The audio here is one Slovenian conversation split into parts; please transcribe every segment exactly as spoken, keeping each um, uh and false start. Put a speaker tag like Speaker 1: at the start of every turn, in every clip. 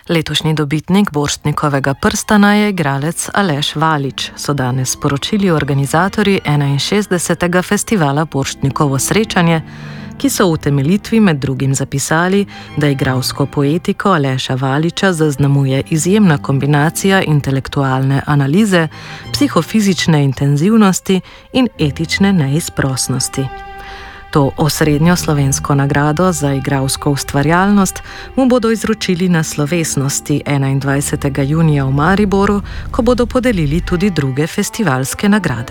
Speaker 1: Letošnji dobitnik Borštnikovega prstana je igralec Aleš Valič, so danes sporočili organizatorji enainšestdesetega festivala Borštnikovo srečanje, ki so v utemeljitvi med drugim zapisali, da igralsko poetiko Aleša Valiča zaznamuje izjemna kombinacija intelektualne analize, psihofizične intenzivnosti in etične neizprosnosti. To osrednjo slovensko nagrado za igralsko ustvarjalnost mu bodo izročili na slovesnosti enaindvajsetega junija v Mariboru, ko bodo podelili tudi druge festivalske nagrade.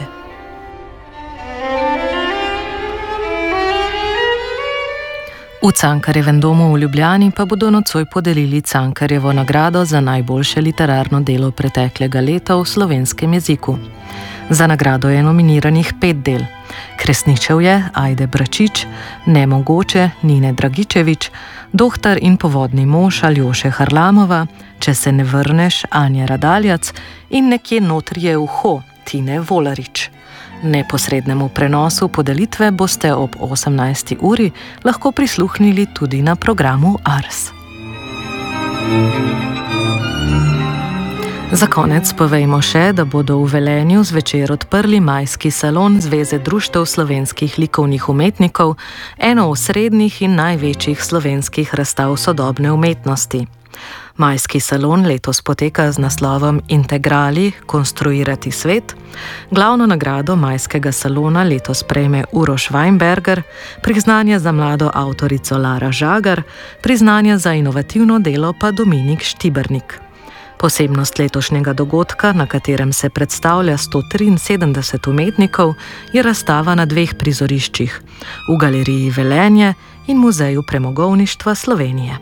Speaker 1: V Cankarjevem domu v Ljubljani pa bodo nocoj podelili Cankarjevo nagrado za najboljše literarno delo preteklega leta v slovenskem jeziku. Za nagrado je nominiranih pet del. Kresničevje Ajde Bračič, Nemogoče Nine Dragičević, Dohtar in povodni mož Aljoše Harlamova, Če se ne vrneš Anje Radaljac in Nekje notri je uho Tine Volarič. Neposrednemu prenosu podelitve boste ob osemnajsti uri lahko prisluhnili tudi na programu Ars. Za konec povejmo še, da bodo v Velenju zvečer odprli majski salon Zveze društev slovenskih likovnih umetnikov, eno osrednjih in največjih slovenskih razstav sodobne umetnosti. Majski salon letos poteka z naslovom Integrali – konstruirati svet. Glavno nagrado majskega salona letos prejme Uroš Weinberger, priznanja za mlado avtorico Lara Žagar, priznanja za inovativno delo pa Dominik Štibernik. Posebnost letošnjega dogodka, na katerem se predstavlja sto triinsedemdeset umetnikov, je razstava na dveh prizoriščih, v Galeriji Velenje in Muzeju premogovništva Slovenije.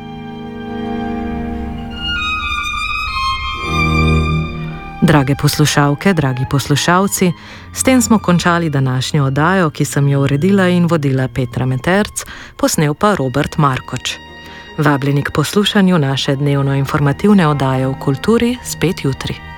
Speaker 1: Drage poslušalke, dragi poslušalci, s tem smo končali današnjo oddajo, ki sem jo uredila in vodila Petra Meterc, posnel pa Robert Markoč. Vabljeni k poslušanju naše dnevno informativne oddaje o kulturi spet jutri.